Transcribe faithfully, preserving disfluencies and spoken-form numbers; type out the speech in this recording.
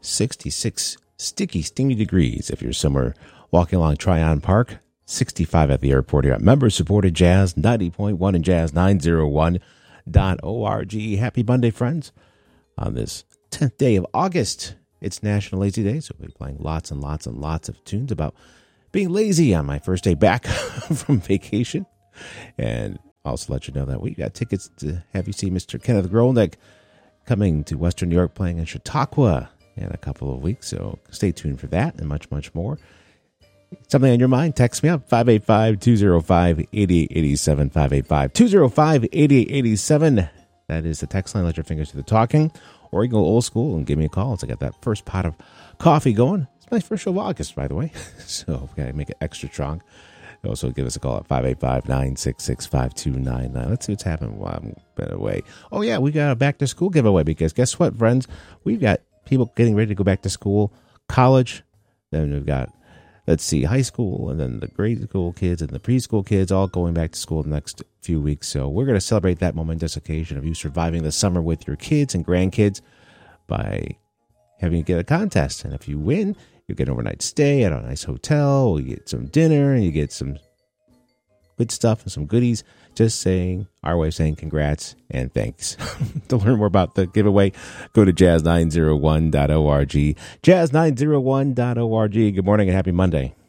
sixty-six sticky, steamy degrees if you're somewhere walking along Tryon Park. sixty-five at the airport here at member-supported Jazz ninety point one and Jazz nine oh one dot org. Happy Monday, friends. On this tenth day of August, it's National Lazy Day, so we'll be playing lots and lots and lots of tunes about being lazy on my first day back from vacation. And also let you know that we got tickets to have you see Mister Kenneth Grolnick coming to Western New York, playing in Chautauqua in a couple of weeks. So stay tuned for that and much, much more. Something on your mind, text me up, five eight five, two oh five, eight eight eight seven, five eight five, two oh five, eight eight eight seven. That is the text line. Let your fingers do the talking. Or you can go old school and give me a call once I got that first pot of coffee going. It's my first show of August, by the way. So we got to make it extra strong. Also, give us a call at five eight five, nine six six, five two nine nine. Let's see what's happening while I'm been away. Oh, yeah, we got a back-to-school giveaway because guess what, friends? We've got people getting ready to go back to school, college. Then we've got, let's see, high school, and then the grade school kids and the preschool kids all going back to school the next few weeks. So we're going to celebrate that momentous occasion of you surviving the summer with your kids and grandkids by having you get a contest. And if you win, you get an overnight stay at a nice hotel, you get some dinner, and you get some good stuff and some goodies. Just saying, our way of saying congrats and thanks. To learn more about the giveaway, go to jazz nine oh one dot org. jazz nine oh one dot org. Good morning and happy Monday.